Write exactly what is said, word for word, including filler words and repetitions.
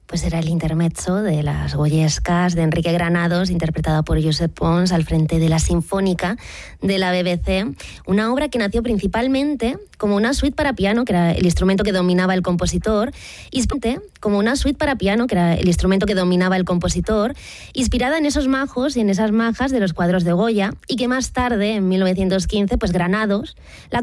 pues era el intermezzo de las Goyescas de Enrique Granados, interpretada por Josep Pons al frente de la Sinfónica de la B B C, una obra que nació principalmente como una suite para piano, que era el instrumento que dominaba el compositor, y como una suite para piano, que era el instrumento que dominaba el compositor, inspirada en esos majos y en esas majas de los cuadros de Goya, y que más tarde, en mil novecientos quince, pues Granados la